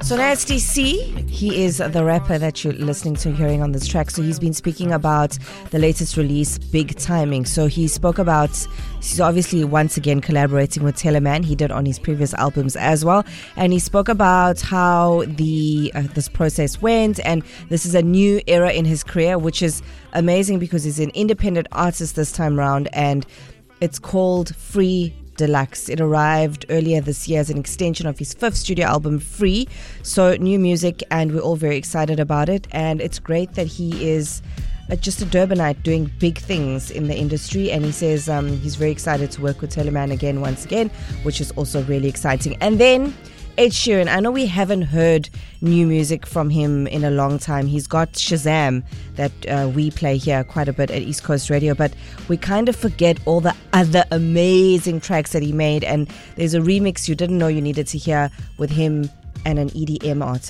So Nasty C, he is the rapper that you're listening to, hearing on this track. So he's been speaking about the latest release, Big Timing. So he spoke about, he's obviously once again collaborating with Teleman. He did on his previous albums as well. And he spoke about how this process went, and this is a new era in his career, which is amazing because he's an independent artist this time around, and it's called Free Deluxe. It arrived earlier this year as an extension of his 5th studio album, Free. So new music, and we're all very excited about it. And it's great that he is just a Durbanite doing big things in the industry. And he says he's very excited to work with Teleman again, once again, which is also really exciting. And then Ed Sheeran, I know we haven't heard new music from him in a long time. He's got Shazam that we play here quite a bit at East Coast Radio, but we kind of forget all the other amazing tracks that he made. And there's a remix you didn't know you needed to hear with him and an EDM artist.